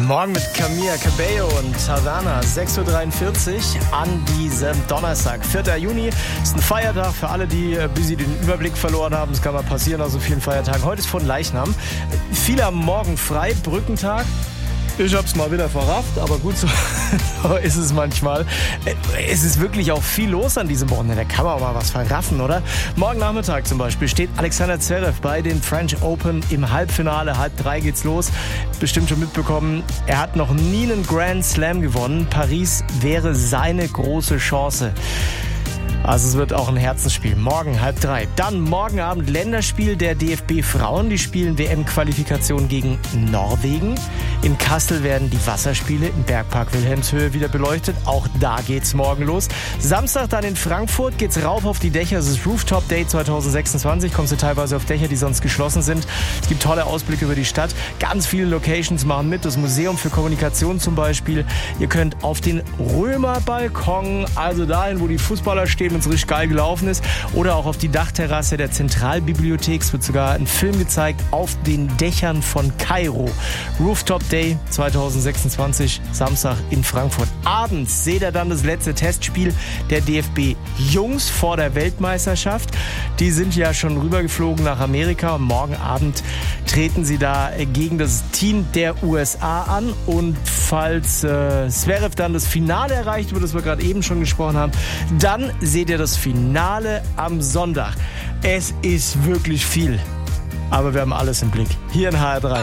Morgen mit Camila Cabello und Havana, 6.43 Uhr an diesem Donnerstag, 4. Juni. Ist ein Feiertag für alle, die bis sie den Überblick verloren haben. Das kann mal passieren nach so vielen Feiertagen. Heute ist von Leichnam. Viele haben morgen frei, Brückentag. Ich hab's mal wieder verrafft, aber gut, so ist es manchmal. Es ist wirklich auch viel los an diesem Wochenende. Da kann man auch mal was verraffen, oder? Morgen Nachmittag zum Beispiel steht Alexander Zverev bei den French Open im Halbfinale. 2:30 geht's los. Bestimmt schon mitbekommen, er hat noch nie einen Grand Slam gewonnen. Paris wäre seine große Chance. Also es wird auch ein Herzensspiel. Morgen 2:30. Dann morgen Abend Länderspiel der DFB Frauen. Die spielen WM-Qualifikation gegen Norwegen. In Kassel werden die Wasserspiele im Bergpark Wilhelmshöhe wieder beleuchtet. Auch da geht's morgen los. Samstag dann in Frankfurt geht's rauf auf die Dächer. Es ist Rooftop Day 2026. Kommst du teilweise auf Dächer, die sonst geschlossen sind. Es gibt tolle Ausblicke über die Stadt. Ganz viele Locations machen mit. Das Museum für Kommunikation zum Beispiel. Ihr könnt auf den Römerbalkon, also dahin, wo die Fußballer stehen, wenn es richtig geil gelaufen ist, oder auch auf die Dachterrasse der Zentralbibliothek. Es wird sogar ein Film gezeigt auf den Dächern von Kairo. Rooftop Day 2026, Samstag in Frankfurt. Abends seht ihr dann das letzte Testspiel der DFB-Jungs vor der Weltmeisterschaft. Die sind ja schon rübergeflogen nach Amerika und morgen Abend treten sie da gegen das Team der USA an. Und falls Zverev dann das Finale erreicht, über das wir gerade eben schon gesprochen haben, dann seht ihr das Finale am Sonntag. Es ist wirklich viel, aber wir haben alles im Blick. Hier in HR3.